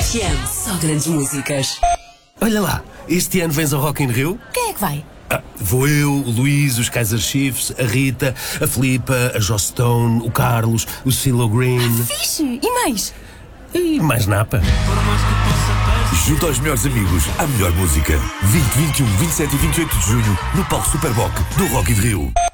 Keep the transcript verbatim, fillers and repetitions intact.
R M, só grandes músicas. Olha lá, este ano vens ao Rock in Rio? Quem é que vai? Ah, vou eu, o Luís, os Kaiser Chiefs, a Rita, a Filipa, a Joss Stone, o Carlos, o CeeLo Green. Fixe! E mais? E mais napa. Junto aos melhores amigos, a melhor música. vinte, vinte e um, vinte e sete e vinte e oito de junho, no palco Superboc do Rock in Rio.